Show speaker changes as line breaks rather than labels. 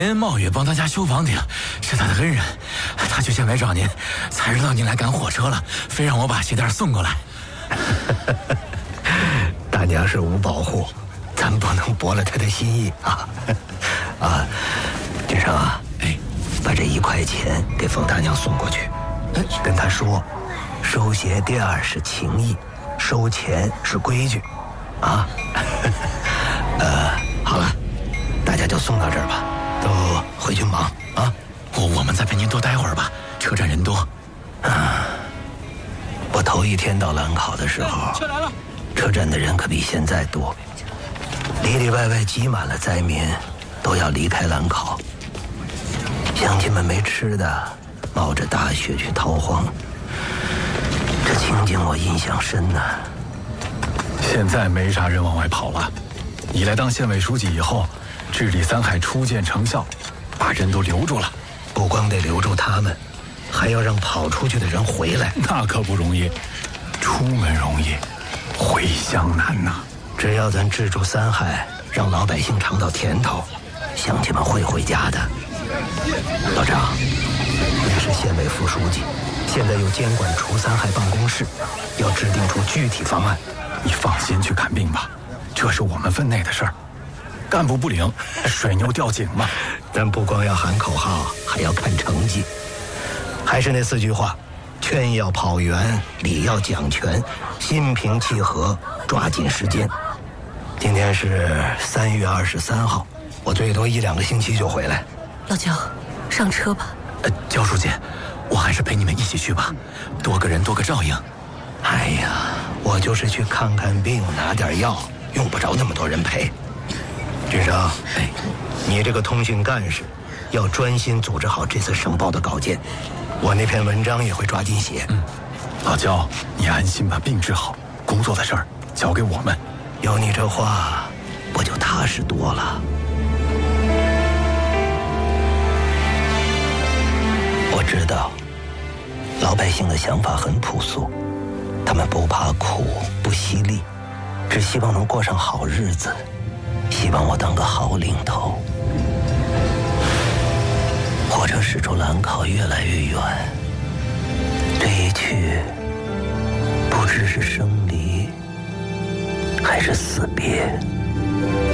冒雨帮他家修房顶，是他的恩人，他去县委找您，才知道您来赶火车了，非让我把鞋垫送过来。
大娘是无保护，咱不能驳了她的心意啊！啊，君生啊，把这1块钱给冯大娘送过去，跟她说，收鞋垫是情谊，收钱是规矩，啊。好了，大家就送到这儿吧，都回去忙啊。
我们再陪您多待会儿吧，车站人多。
我头一天到兰考的时候，车站的人可比现在多，里里外外挤满了灾民，都要离开兰考。乡亲们没吃的，冒着大雪去逃荒，这情景我印象深呐。
现在没啥人往外跑了，你来当县委书记以后，治理三害初见成效，把人都留住了。
不光得留住他们，还要让跑出去的人回来。
那可不容易，出门容易，回乡难呐。
只要咱治住三害，让老百姓尝到甜头，乡亲们会回家的。老张，你是县委副书记，现在又监管除三害办公室，要制定出具体方案。
你放心去看病吧，这是我们分内的事儿。干部不领，水牛掉井嘛。
咱不光要喊口号，还要看成绩。还是那4句话：劝要跑圆，理要讲全，心平气和，抓紧时间。今天是3月23号，我最多1-2个星期就回来。
老焦，上车吧。
焦书记，我还是陪你们一起去吧，多个人多个照应。
哎呀，我就是去看看病，拿点药，用不着那么多人陪。君生，你这个通讯干事，要专心组织好这次省报的稿件。我那篇文章也会抓紧写。
老焦，你安心把病治好，工作的事儿交给我们。
有你这话，我就踏实多了。我知道，老百姓的想法很朴素，他们不怕苦，不惜力，只希望能过上好日子，希望我当个好领头。火车驶出兰考越来越远，这一去，不知是生离还是死别。